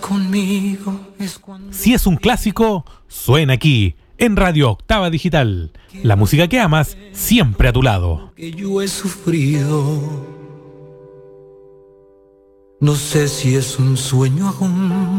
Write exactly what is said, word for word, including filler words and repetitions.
conmigo es cuando... Si es un clásico, suena aquí, en Radio Octava Digital. La música que amas, siempre a tu lado. Que yo he sufrido. No sé si es un sueño aún.